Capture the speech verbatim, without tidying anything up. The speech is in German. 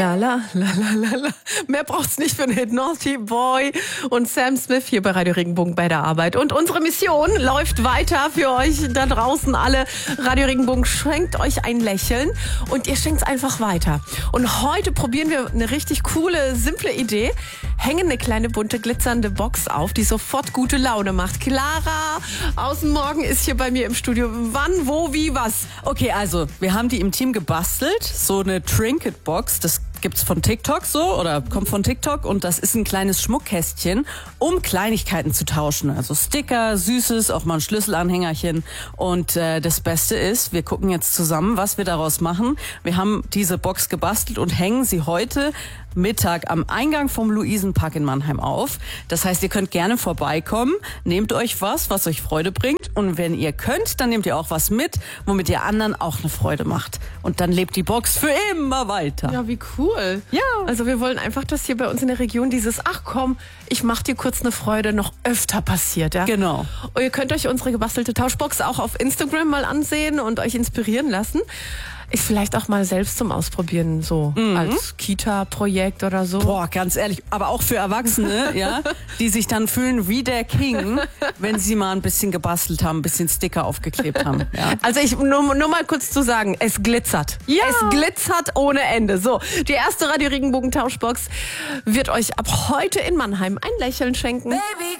La la la la la la. Mehr braucht's nicht für einen Hit. Naughty Boy und Sam Smith hier bei Radio Regenbogen bei der Arbeit. Und unsere Mission läuft weiter für euch da draußen alle. Radio Regenbogen schenkt euch ein Lächeln und ihr schenkt's einfach weiter. Und heute probieren wir eine richtig coole, simple Idee. Hängen eine kleine bunte glitzernde Box auf, die sofort gute Laune macht. Clara aus dem Morgen ist hier bei mir im Studio. Wann, wo, wie, was? Okay, also wir haben die im Team gebastelt, so eine Trinket-Box, das gibt's von TikTok so oder kommt von TikTok und das ist ein kleines Schmuckkästchen, um Kleinigkeiten zu tauschen. Also Sticker, Süßes, auch mal ein Schlüsselanhängerchen. Und äh, das Beste ist, wir gucken jetzt zusammen, was wir daraus machen. Wir haben diese Box gebastelt und hängen sie heute Mittag am Eingang vom Luisenpark in Mannheim auf. Das heißt, ihr könnt gerne vorbeikommen, nehmt euch was, was euch Freude bringt und wenn ihr könnt, dann nehmt ihr auch was mit, womit ihr anderen auch eine Freude macht. Und dann lebt die Box für immer weiter. Ja, wie cool. Ja. Also wir wollen einfach, dass hier bei uns in der Region dieses, ach komm, ich mach dir kurz eine Freude, noch öfter passiert. Ja? Genau. Und ihr könnt euch unsere gebastelte Tauschbox auch auf Instagram mal ansehen und euch inspirieren lassen. Ist vielleicht auch mal selbst zum Ausprobieren, so mhm. als Kita-Projekt oder so. Boah, ganz ehrlich, aber auch für Erwachsene, ja, die sich dann fühlen wie der King, wenn sie mal ein bisschen gebastelt haben, ein bisschen Sticker aufgeklebt haben. Ja. Also ich nur, nur mal kurz zu sagen, es glitzert. Ja. Es glitzert ohne Ende. So, die erste Radio Regenbogen Tauschbox wird euch ab heute in Mannheim ein Lächeln schenken. Baby,